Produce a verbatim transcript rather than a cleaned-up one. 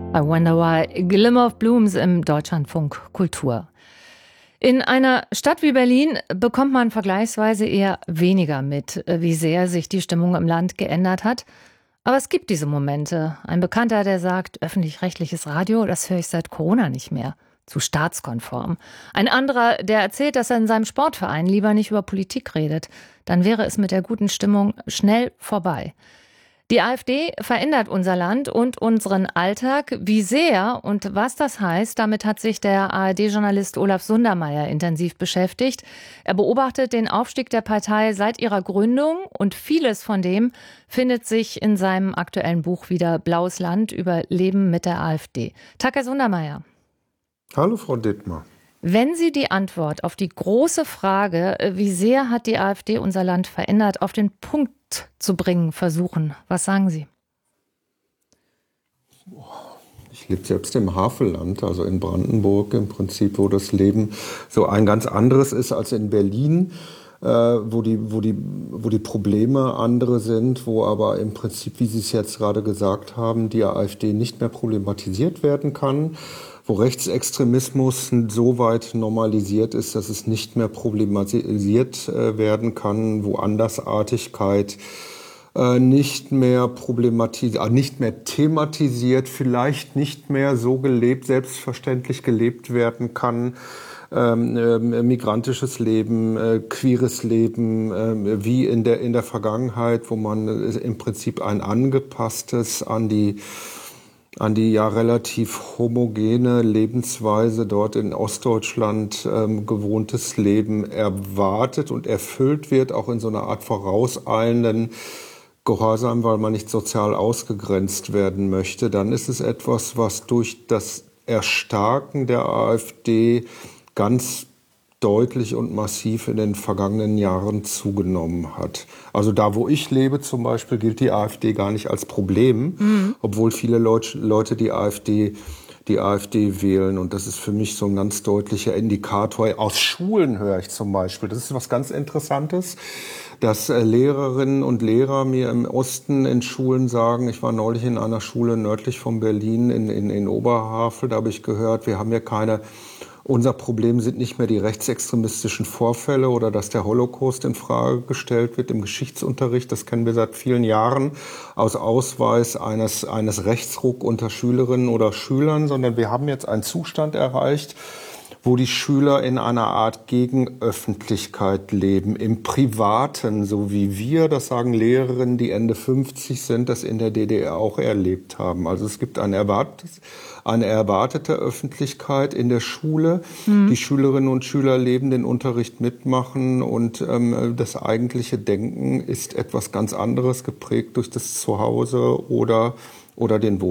I Wonder Why, Glimmer of Blooms im Deutschlandfunk Kultur. In einer Stadt wie Berlin bekommt man vergleichsweise eher weniger mit, wie sehr sich die Stimmung im Land geändert hat. Aber es gibt diese Momente. Ein Bekannter, der sagt, öffentlich-rechtliches Radio, das höre ich seit Corona nicht mehr. Zu staatskonform. Ein anderer, der erzählt, dass er in seinem Sportverein lieber nicht über Politik redet. Dann wäre es mit der guten Stimmung schnell vorbei. Die AfD verändert unser Land und unseren Alltag. Wie sehr und was das heißt, damit hat sich der A R D-Journalist Olaf Sundermeier intensiv beschäftigt. Er beobachtet den Aufstieg der Partei seit ihrer Gründung und vieles von dem findet sich in seinem aktuellen Buch wieder, Blaues Land, über Leben mit der AfD. Tag, Herr Sundermeier. Hallo, Frau Dittmar. Wenn Sie die Antwort auf die große Frage, wie sehr hat die AfD unser Land verändert, auf den Punkt zu bringen versuchen, was sagen Sie? Ich lebe selbst im Havelland, also in Brandenburg im Prinzip, wo das Leben so ein ganz anderes ist als in Berlin, äh, wo die, wo die, wo die Probleme andere sind, wo aber im Prinzip, wie Sie es jetzt gerade gesagt haben, die AfD nicht mehr problematisiert werden kann, wo Rechtsextremismus so weit normalisiert ist, dass es nicht mehr problematisiert äh, werden kann, wo Andersartigkeit äh, nicht mehr problematisiert, äh, nicht mehr thematisiert, vielleicht nicht mehr so gelebt, selbstverständlich gelebt werden kann. Ähm, äh, migrantisches Leben, äh, queeres Leben, äh, wie in der, in der Vergangenheit, wo man äh, im Prinzip ein angepasstes an die an die ja relativ homogene Lebensweise dort in Ostdeutschland ähm, gewohntes Leben erwartet und erfüllt wird, auch in so einer Art vorauseilenden Gehorsam, weil man nicht sozial ausgegrenzt werden möchte, dann ist es etwas, was durch das Erstarken der AfD ganz deutlich und massiv in den vergangenen Jahren zugenommen hat. Also da, wo ich lebe zum Beispiel, gilt die AfD gar nicht als Problem, mhm. obwohl viele Leute die AfD, die AfD wählen. Und das ist für mich so ein ganz deutlicher Indikator. Aus Schulen höre ich zum Beispiel. Das ist was ganz Interessantes, dass Lehrerinnen und Lehrer mir im Osten in Schulen sagen, ich war neulich in einer Schule nördlich von Berlin in, in, in Oberhavel, da habe ich gehört, wir haben ja keine Unser Problem sind nicht mehr die rechtsextremistischen Vorfälle oder dass der Holocaust in Frage gestellt wird im Geschichtsunterricht. Das kennen wir seit vielen Jahren aus Ausweis eines, eines Rechtsruck unter Schülerinnen oder Schülern, sondern wir haben jetzt einen Zustand erreicht, wo die Schüler in einer Art Gegenöffentlichkeit leben, im Privaten, so wie wir, das sagen Lehrerinnen, die Ende fünfzig sind, das in der D D R auch erlebt haben. Also es gibt ein erwartetes, eine erwartete Öffentlichkeit in der Schule. Mhm. Die Schülerinnen und Schüler leben den Unterricht mitmachen und ähm, das eigentliche Denken ist etwas ganz anderes, geprägt durch das Zuhause oder, oder den Wohnort.